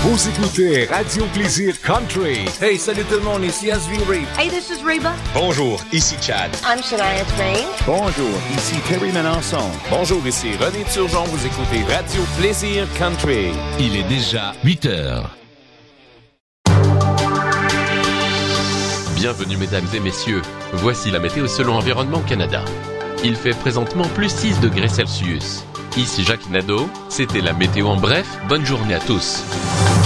Vous écoutez Radio Plaisir Country. Hey, salut tout le monde, ici Asbury. Hey, this is Reba. Bonjour, ici Chad. I'm Shania Twain. Bonjour, ici Terry Melançon. Bonjour, ici René Turgeon, vous écoutez Radio Plaisir Country. Il est déjà 8 heures. Bienvenue mesdames et messieurs, voici la météo selon Environnement Canada. Il fait présentement plus 6 degrés Celsius. Ici Jacques Nadeau, c'était la météo en bref, bonne journée à tous.